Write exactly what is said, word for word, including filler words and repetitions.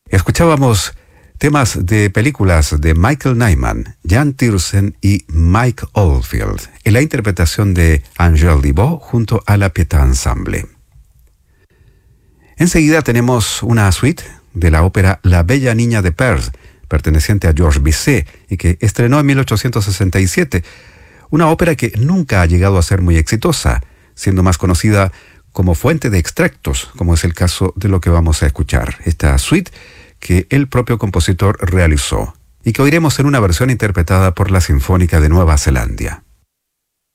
Escuchábamos temas de películas de Michael Nyman, Jan Tiersen y Mike Oldfield, en la interpretación de Angèle Dibaux junto a la Pietà Ensemble. Enseguida tenemos una suite de la ópera La Bella Niña de Perse, perteneciente a Georges Bizet y que estrenó en mil ochocientos sesenta y siete, una ópera que nunca ha llegado a ser muy exitosa, siendo más conocida como fuente de extractos, como es el caso de lo que vamos a escuchar, esta suite que el propio compositor realizó y que oiremos en una versión interpretada por la Sinfónica de Nueva Zelanda.